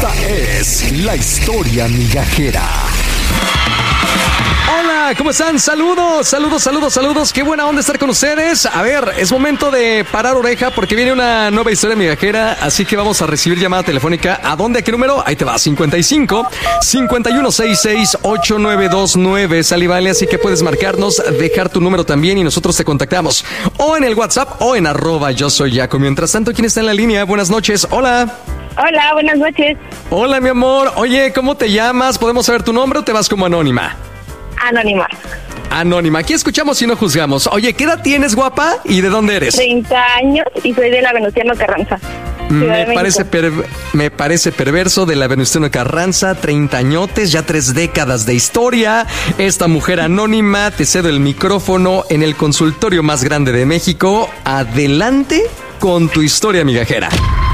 Esta es la historia migajera. Hola, ¿cómo están? Saludos. Qué buena onda estar con ustedes. A ver, es momento de parar oreja porque viene una nueva historia migajera, así que vamos a recibir llamada telefónica. ¿A dónde? ¿A qué número? Ahí te va, 55 5166 8929. Sale y vale, así que puedes marcarnos, dejar tu número también y nosotros te contactamos. O en el WhatsApp o en @yo soy Jaco. Mientras tanto, ¿quién está en la línea? Buenas noches. Hola. Hola, buenas noches. Hola, mi amor. Oye, ¿cómo te llamas? ¿Podemos saber tu nombre o te vas como anónima? Anónima. Aquí escuchamos y no juzgamos. Oye, ¿qué edad tienes, guapa? ¿Y de dónde eres? 30 años y soy de la Venustiano Carranza. Me parece perverso, de la Venustiano Carranza, 30 añotes, ya 3 décadas de historia. Esta mujer anónima, te cedo el micrófono en el consultorio más grande de México. Adelante con tu historia migajera.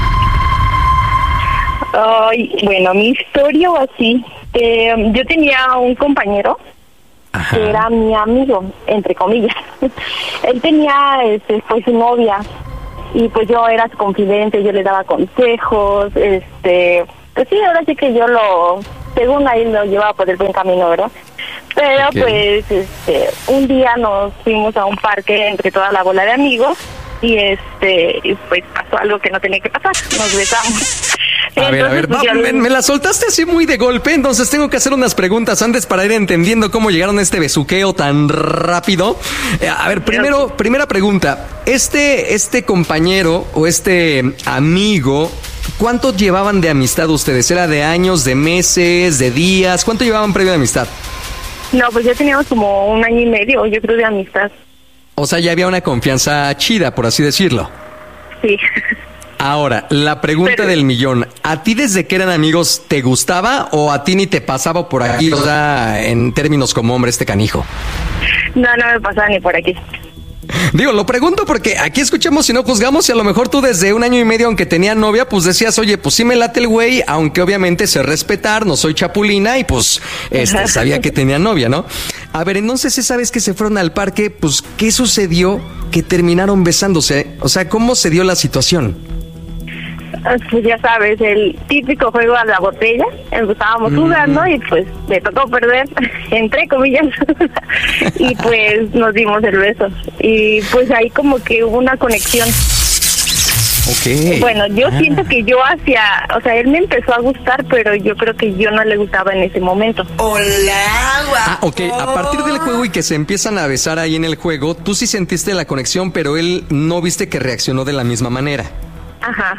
Ay, bueno, mi historia o así. Yo tenía un compañero. Ajá. Que era mi amigo, entre comillas. Él tenía pues su novia y pues yo era su confidente, yo le daba consejos, pues sí, ahora sí que yo según ahí lo llevaba por el buen camino, ¿verdad? Pero okay. Pues un día nos fuimos a un parque entre toda la bola de amigos y pues pasó algo que no tenía que pasar, nos besamos. A ver, me la soltaste así muy de golpe, entonces tengo que hacer unas preguntas antes para ir entendiendo cómo llegaron a este besuqueo tan rápido. A ver, primera pregunta. Este compañero o este amigo, ¿cuánto llevaban de amistad ustedes? ¿Era de años, de meses, de días? ¿Cuánto llevaban previo de amistad? No, pues ya teníamos como 1 año y medio, yo creo, de amistad. O sea, ya había una confianza chida, por así decirlo. Sí. Ahora, la pregunta del millón. ¿A ti desde que eran amigos te gustaba o a ti ni te pasaba por aquí? O sea, en términos como hombre, este canijo. No me pasaba ni por aquí. Digo, lo pregunto porque aquí escuchamos y no juzgamos y a lo mejor tú desde 1 año y medio, aunque tenía novia, pues decías, oye, pues sí me late el güey, aunque obviamente sé respetar, no soy chapulina y pues sabía que tenía novia, ¿no? A ver, entonces esa vez que se fueron al parque, pues, ¿qué sucedió que terminaron besándose? O sea, ¿cómo se dio la situación? Pues ya sabes, el típico juego a la botella. Empezábamos jugando y pues me tocó perder, entre comillas, y pues nos dimos el beso. Y pues ahí como que hubo una conexión. Okay. Bueno, yo siento que yo él me empezó a gustar, pero yo creo que yo no le gustaba en ese momento. Hola, ok, a partir del juego y que se empiezan a besar ahí en el juego, tú sí sentiste la conexión, pero él no viste que reaccionó de la misma manera. Ajá.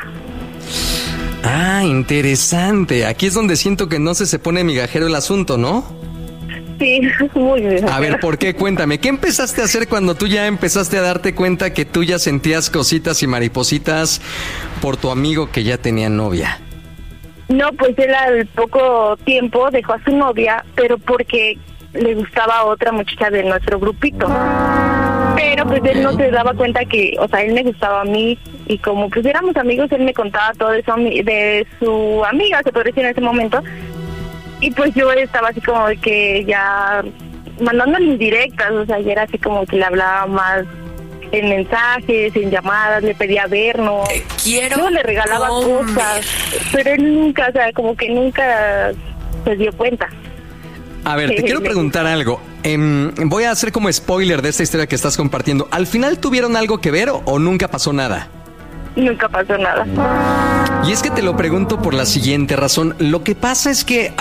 Ah, interesante. Aquí es donde siento que no se pone migajero el asunto, ¿no? Sí, muy bien. A ver, ¿por qué? Cuéntame, ¿qué empezaste a hacer cuando tú ya empezaste a darte cuenta que tú ya sentías cositas y maripositas por tu amigo que ya tenía novia? No, pues él al poco tiempo dejó a su novia, pero porque le gustaba a otra muchacha de nuestro grupito. Pero pues él no se daba cuenta que, o sea, él me gustaba a mí y como pues éramos amigos, él me contaba todo eso de su amiga, se podría decir en ese momento. Y pues yo estaba así como de que ya mandándole indirectas, o sea, ya era así como que le hablaba más en mensajes, en llamadas, le pedía vernos. Yo le regalaba cosas, pero él nunca, o sea, como que nunca se dio cuenta. A ver, te quiero preguntar algo. Voy a hacer como spoiler de esta historia que estás compartiendo. ¿Al final tuvieron algo que ver o nunca pasó nada? Nunca pasó nada. Y es que te lo pregunto por la siguiente razón. Lo que pasa es que,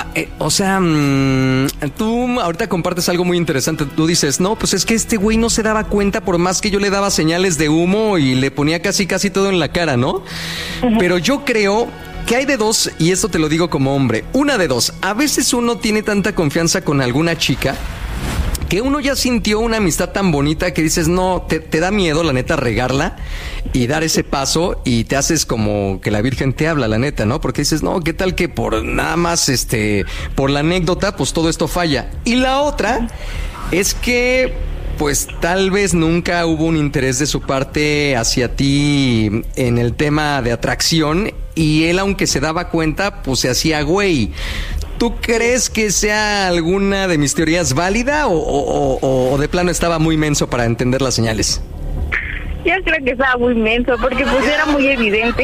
tú ahorita compartes algo muy interesante. Tú dices, no, pues es que este güey no se daba cuenta por más que yo le daba señales de humo y le ponía casi todo en la cara, ¿no? Uh-huh. Pero yo creo que hay de dos, y esto te lo digo como hombre, una de dos. A veces uno tiene tanta confianza con alguna chica que uno ya sintió una amistad tan bonita que dices, no, te da miedo, la neta, regarla y dar ese paso y te haces como que la Virgen te habla, la neta, ¿no? Porque dices, no, ¿qué tal que por nada más, por la anécdota, pues todo esto falla? Y la otra es que, pues tal vez nunca hubo un interés de su parte hacia ti en el tema de atracción y él, aunque se daba cuenta, pues se hacía güey. ¿Tú crees que sea alguna de mis teorías válida o de plano estaba muy menso para entender las señales? Yo creo que estaba muy menso, porque pues era muy evidente.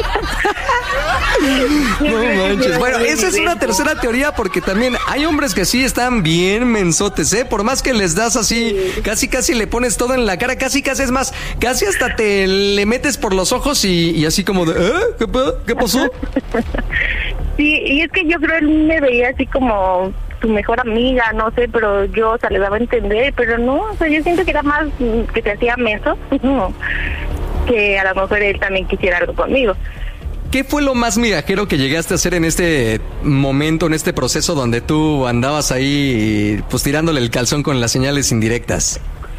No manches. Bueno, esa es una tercera teoría, porque también hay hombres que sí están bien mensotes, ¿eh? Por más que les das así, casi le pones todo en la cara, casi es más, casi hasta te le metes por los ojos y así como de, ¿Qué pasó? Sí, y es que yo creo que él me veía así como su mejor amiga, no sé, pero yo, o sea, le daba a entender, pero no, o sea, yo siento que era más que se hacía menso, que a lo mejor él también quisiera algo conmigo. ¿Qué fue lo más migajero que llegaste a hacer en este momento, en este proceso donde tú andabas ahí, pues tirándole el calzón con las señales indirectas?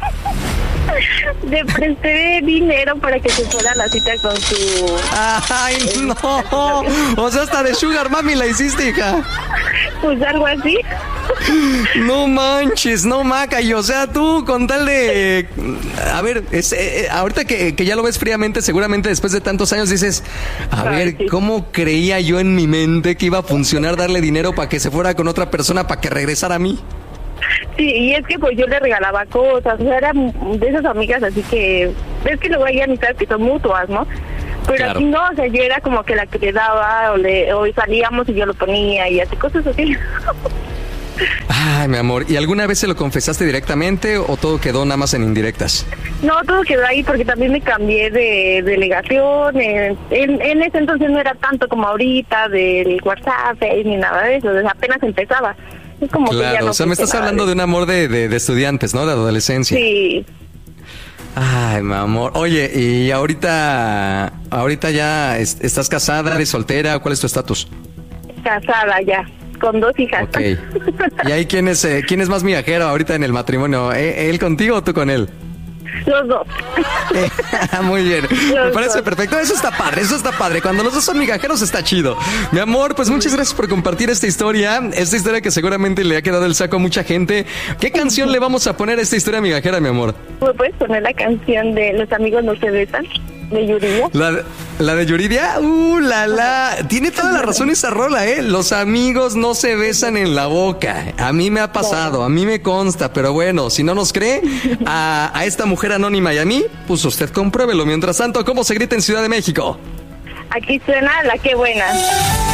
Le presté dinero para que se fuera a la cita con su... ¡Ay, no! O sea, hasta de Sugar Mami la hiciste, hija. Pues algo así. No manches, no maca. Y o sea, tú con tal de... A ver, ahorita que ya lo ves fríamente, seguramente después de tantos años dices, Sí. ¿cómo creía yo en mi mente que iba a funcionar darle dinero para que se fuera con otra persona para que regresara a mí? Sí, y es que pues yo le regalaba cosas, o sea, eran de esas amigas, así que, ves que luego hay amistades que son mutuas, ¿no? Pero Claro. aquí no, o sea, yo era como que la que le daba, o salíamos y yo lo ponía, y así, cosas así. Ay, mi amor, ¿y alguna vez se lo confesaste directamente o todo quedó nada más en indirectas? No, todo quedó ahí porque también me cambié de delegación, en ese entonces no era tanto como ahorita, del WhatsApp, ni nada de eso, apenas empezaba. Es como que ya Claro, no o sea, me estás hablando de un amor de estudiantes, ¿no? De adolescencia. Sí. Ay, mi amor. Oye, y ahorita ya estás casada, eres soltera, ¿cuál es tu estatus? Casada ya, con 2 hijas. Ok. ¿Y ahí quién es más migajero ahorita en el matrimonio? ¿Él contigo o tú con él? Los dos. Muy bien, me Los parece dos. perfecto. Eso está padre. Cuando los dos son migajeros está chido. Mi amor, pues muchas gracias por compartir esta historia que seguramente le ha quedado el saco a mucha gente. ¿Qué canción le vamos a poner a esta historia migajera, mi amor? ¿Me puedes poner la canción de Los amigos no se besan? De Yuridia. ¿La de Yuridia? Tiene toda la razón esa rola, ¿eh? Los amigos no se besan en la boca. A mí me ha pasado, a mí me consta, pero bueno, si no nos cree, a esta mujer anónima y a mí, pues usted compruébelo. Mientras tanto, ¿cómo se grita en Ciudad de México? Aquí suena La Qué Buena.